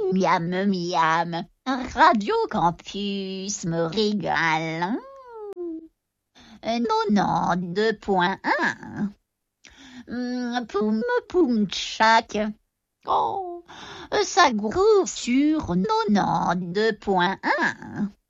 Miam, miam, Radio Campus me régale. 92.1. Poum, poum, tchac. Oh, ça groove sur 92.1.